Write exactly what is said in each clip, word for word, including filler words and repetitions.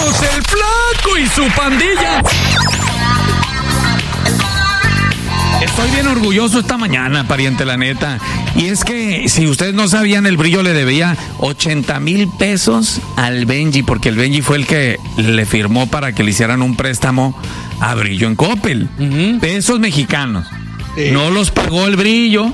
somos el Flaco y su pandilla. Estoy bien orgulloso esta mañana, pariente, la neta. Y es que, si ustedes no sabían, el Brillo le debía ochenta mil pesos al Benji, porque el Benji fue el que le firmó para que le hicieran un préstamo a Brillo en Coppel. Uh-huh. Pesos mexicanos. Sí. No los pagó el Brillo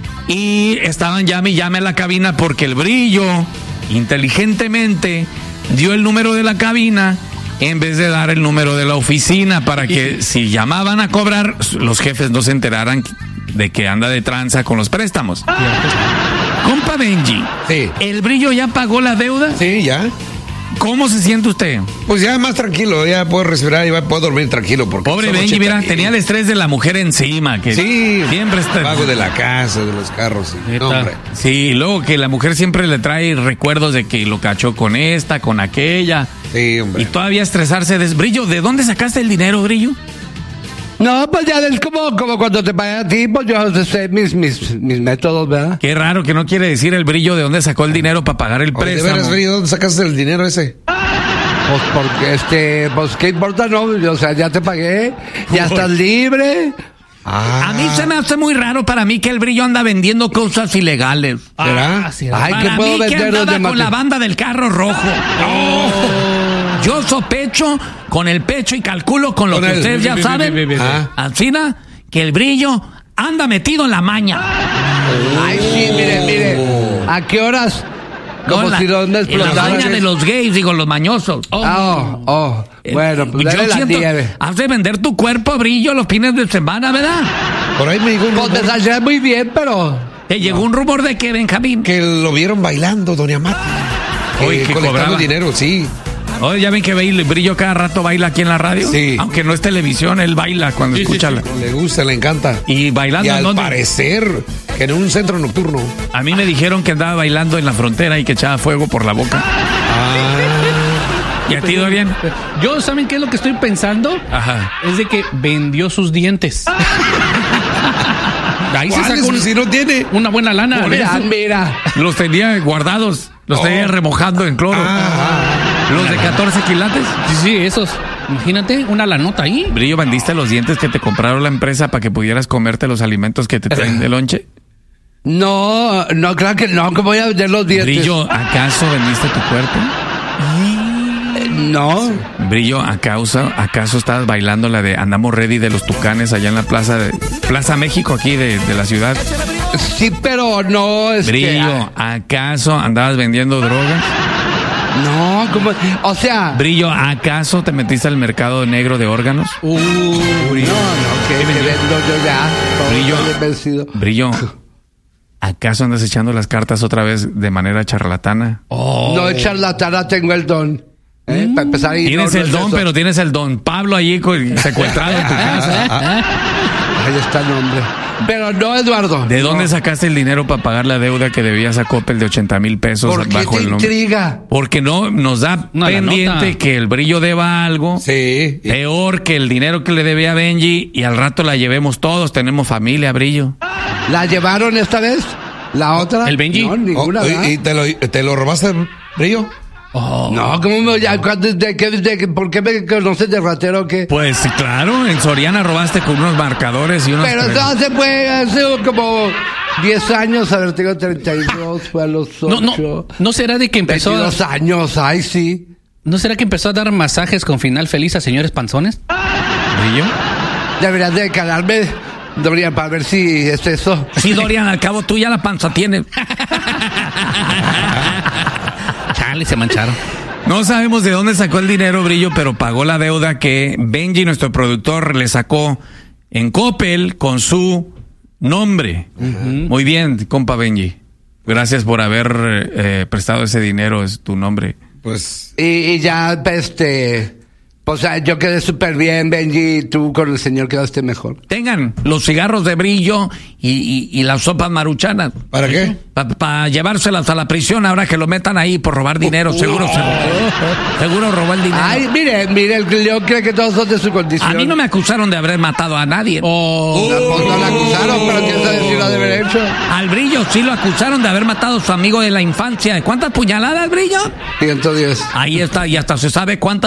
y estaban llame y llame a la cabina porque el Brillo, inteligentemente, dio el número de la cabina en vez de dar el número de la oficina para que si llamaban a cobrar, los jefes no se enteraran de que anda de tranza con los préstamos. Compa Benji, sí. ¿El Brillo ya pagó la deuda? Sí, ya. ¿Cómo se siente usted? Pues ya más tranquilo, ya puedo respirar y puedo dormir tranquilo. Porque pobre Benji, mira, tenía el estrés de la mujer encima. Que sí, siempre está. Pago de la casa, de los carros. Sí, no, hombre. Sí, y luego que la mujer siempre le trae recuerdos de que lo cachó con esta, con aquella. Sí, hombre. Y todavía estresarse de Brillo. ¿De dónde sacaste el dinero, Brillo? No, pues ya es como, como cuando te pagan a ti, pues yo sé mis, mis, mis métodos, ¿verdad? Qué raro que no quiere decir el Brillo de dónde sacó el dinero para pagar el Oye, préstamo. ¿de veras, Brillo, dónde sacaste el dinero ese? Pues porque, este, pues qué importa, no, o sea, ya te pagué, ya estás libre. Ah. A mí se me hace muy raro para mí que el Brillo anda vendiendo cosas ilegales. ¿Será? Ah, Ay, para ¿qué puedo mí vender que andaba de con la banda del carro rojo. Oh. Yo sospecho con el pecho y calculo con lo con que el, ustedes ya saben. Ah. Alcina, que el Brillo anda metido en la maña. Oh. Ay, sí, mire, mire. ¿A qué horas? Como la, si dónde la maña de los gays, digo, los mañosos. Oh, oh, oh. Bueno, pues dale la nieve. Has de vender tu cuerpo, Brillo, los fines de semana, ¿verdad? Por ahí me llegó un rumor. Pues te saldrá muy bien, pero... Te llegó no. un rumor de que, Benjamín. Que lo vieron bailando, doña Mati. Oye, que cobraba dinero, sí. Oye, ya ven que baila, Brillo cada rato baila aquí en la radio. Sí. Aunque no es televisión, él baila cuando sí, escucha. Sí, la... sí. Le gusta, le encanta. Y bailando. Y al ¿en dónde? parecer que en un centro nocturno. A mí me dijeron que andaba bailando en la frontera y que echaba fuego por la boca. Ah. ¿Y a ti, Dorian? Yo, ¿saben qué es lo que estoy pensando? Ajá. Es de que vendió sus dientes. Ahí se sacó un, si no tiene una buena lana. Mira, mira. Los tenía guardados, los oh. tenía remojando en cloro. Ah. Los de catorce quilates. Sí, sí, esos. Imagínate, una lanota ahí. Brillo, ¿vendiste los dientes que te compraron la empresa para que pudieras comerte los alimentos que te traen de lonche? No, no, claro que no, que voy a vender los dientes. Brillo, ¿acaso vendiste tu cuerpo? No. Brillo, ¿acaso, ¿acaso estabas bailando la de Andamos Ready de los Tucanes allá en la plaza de Plaza México aquí de, de la ciudad? Sí, pero no es Brillo, que... ¿acaso andabas vendiendo drogas? No, como, o sea... Brillo, ¿acaso te metiste al mercado negro de órganos? Uh, Brillo. No, no, que, que vendo yo ya. Brillo, Brillo, ¿acaso andas echando las cartas otra vez de manera charlatana? Oh. No, charlatana, tengo el don. ¿Eh? Mm. Para empezar ahí. Tienes no, el no don, es pero tienes el don Pablo allí secuestrado en tu casa. Ahí está el nombre. Pero no, Eduardo. ¿De no. dónde sacaste el dinero para pagar la deuda que debías a Coppel de ochenta mil pesos? ¿Por qué bajo te el nombre? intriga? Porque no nos da no, pendiente que el Brillo deba algo. Sí. Peor que el dinero que le debía a Benji y al rato la llevemos todos. Tenemos familia, Brillo. ¿La llevaron esta vez? ¿La otra? ¿El Benji? No, ninguna. Oh, ¿Y te lo, te lo robaste, Brillo? Oh. No, ¿cómo me, ya, de, de, de, de, ¿por qué me conoces de ratero o qué? Pues claro, en Soriana robaste con unos marcadores y unos... Pero eso hace, pues, hace como diez años, a ver, tengo treinta y dos, fue a los ocho. No, no, ¿no será de que empezó a... veintidós años, ay, sí. ¿No será que empezó a dar masajes con final feliz a señores panzones? ¿Brillo? Deberías de calarme, Dorian, para ver si es eso. Sí, Dorian, al cabo tú ya la panza tienes. Chale, se mancharon. No sabemos de dónde sacó el dinero, Brillo, pero pagó la deuda que Benji, nuestro productor, le sacó en Coppel con su nombre. Uh-huh. Muy bien, compa Benji. Gracias por haber eh, prestado ese dinero, es tu nombre. Pues... Y, y ya, este... Pues yo quedé súper bien, Benji, tú con el señor quedaste mejor. Tengan los cigarros de Brillo y, y, y las sopas maruchanas. ¿Para qué? Para pa llevárselas a la prisión ahora que lo metan ahí por robar dinero. Uh, seguro, uh, seguro, uh, seguro robó el dinero. Ay, mire, mire, el León cree que todos son de su condición. A mí no me acusaron de haber matado a nadie. Oh. No, pues no lo acusaron, pero quién sabe si lo ha de haber hecho. Al Brillo sí lo acusaron de haber matado a su amigo de la infancia. ¿Cuántas puñaladas, Brillo? ciento diez. Ahí está, y hasta se sabe cuántas